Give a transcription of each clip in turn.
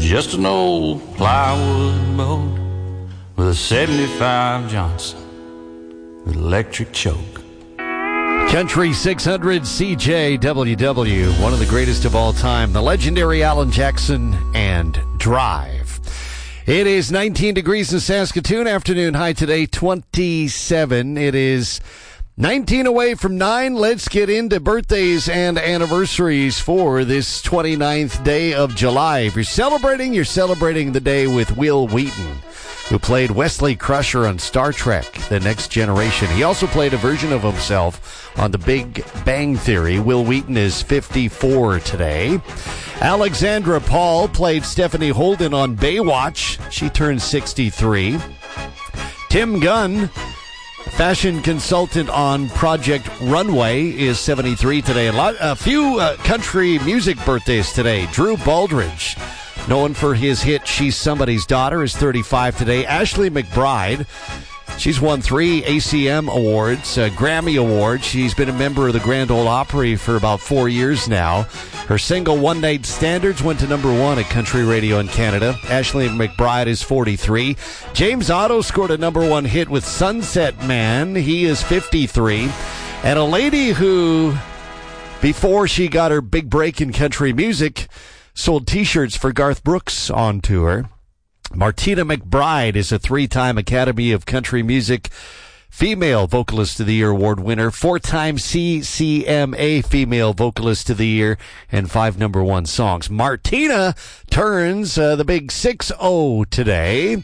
just an old plywood boat with a 75 Johnson with electric choke. Country 600 CJWW, one of the greatest of all time, the legendary Alan Jackson and Drive. It is 19 degrees in Saskatoon, afternoon high today, 27. It is 19 away from 9. Let's get into birthdays and anniversaries for this 29th day of July. If you're celebrating the day with Wil Wheaton, who played Wesley Crusher on Star Trek, The Next Generation. He also played a version of himself on The Big Bang Theory. Wil Wheaton is 54 today. Alexandra Paul played Stephanie Holden on Baywatch. She turned 63. Tim Gunn, fashion consultant on Project Runway, is 73 today. A few country music birthdays today. Drew Baldridge, known for his hit She's Somebody's Daughter, is 35 today. Ashley McBryde, she's won 3 ACM awards, Grammy Awards. She's been a member of the Grand Ole Opry for about 4 years now. Her single One Night Standards went to number 1 at country radio in Canada. Ashley McBryde is 43. James Otto scored a number 1 hit with Sunset Man. He is 53. And a lady who, before she got her big break in country music, sold T-shirts for Garth Brooks on tour. Martina McBride is a 3-time Academy of Country Music Female Vocalist of the Year award winner, 4-time CCMA Female Vocalist of the Year, and 5 number 1 songs. Martina turns the big 6-0 today.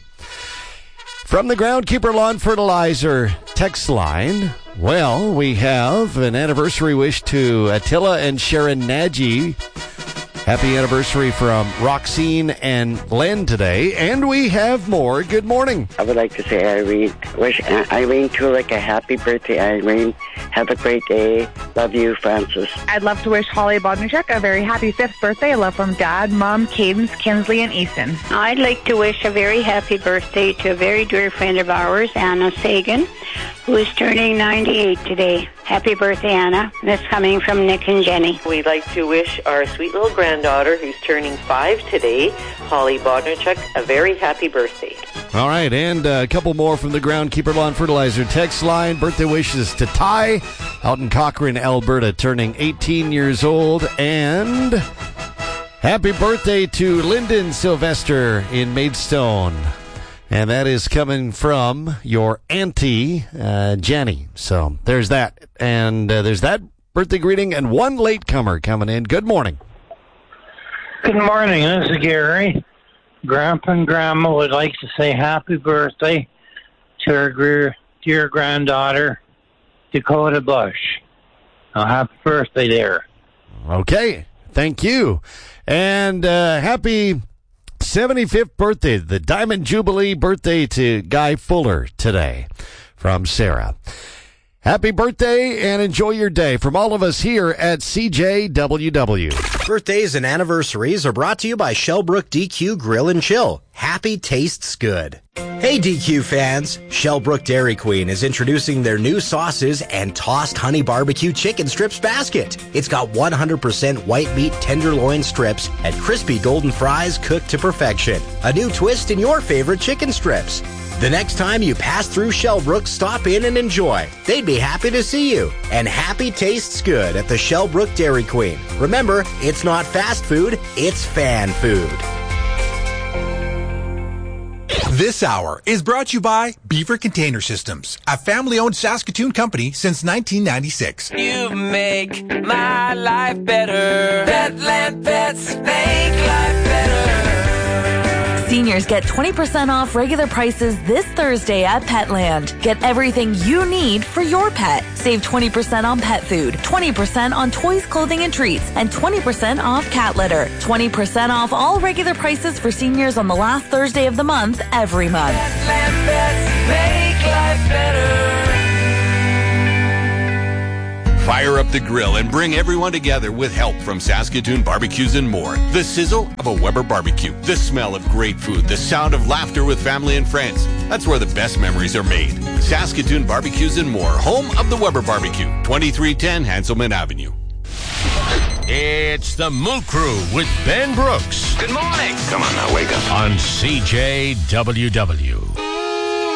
From the Groundkeeper Lawn Fertilizer text line, well, we have an anniversary wish to Attila and Sharon Nagy. Happy anniversary from Roxine and Len today. And we have more. Good morning. I would like to say, Irene, wish Irene Tulick a happy birthday, Irene. Have a great day. Love you, Francis. I'd love to wish Holly Bodnichuk a very happy 5th birthday. Love from Dad, Mom, Cadence, Kinsley, and Easton. I'd like to wish a very happy birthday to a very dear friend of ours, Anna Sagan, who is turning 98 today. Happy birthday, Anna. That's coming from Nick and Jenny. We'd like to wish our sweet little granddaughter, who's turning 5 today, Holly Bodnichuk, a very happy birthday. All right, and a couple more from the Groundkeeper Lawn Fertilizer text line. Birthday wishes to Ty out in Cochrane, Alberta, turning 18 years old. And happy birthday to Lyndon Sylvester in Maidstone. And that is coming from your auntie, Jenny. So there's that. And there's that birthday greeting and one latecomer coming in. Good morning. Good morning. This is Gary. Grandpa and Grandma would like to say happy birthday to her dear granddaughter, Dakota Bush. Happy birthday there. Okay. Thank you. And happy 75th birthday, the Diamond Jubilee birthday to Guy Fuller today from Sarah. Happy birthday and enjoy your day from all of us here at CJWW. Birthdays and anniversaries are brought to you by Shellbrook DQ Grill and Chill. Happy tastes good. Hey DQ fans, Shellbrook Dairy Queen is introducing their new sauces and tossed honey barbecue chicken strips basket. It's got 100% white meat tenderloin strips and crispy golden fries cooked to perfection. A new twist in your favorite chicken strips. The next time you pass through Shellbrook, stop in and enjoy. They'd be happy to see you. And happy tastes good at the Shellbrook Dairy Queen. Remember, it's not fast food, it's fan food. This hour is brought to you by Beaver Container Systems, a family-owned Saskatoon company since 1996. You make my life better. Petland Pets make life better. Seniors get 20% off regular prices this Thursday at Petland. Get everything you need for your pet. Save 20% on pet food, 20% on toys, clothing, and treats, and 20% off cat litter. 20% off all regular prices for seniors on the last Thursday of the month every month. Petland Pets make life better. Fire up the grill and bring everyone together with help from Saskatoon Barbecues and More. The sizzle of a Weber barbecue, the smell of great food, the sound of laughter with family and friends. That's where the best memories are made. Saskatoon Barbecues and More, home of the Weber Barbecue, 2310 Hanselman Avenue. It's the Moo Crew with Ben Brooks. Good morning. Come on now, wake up. On CJWW.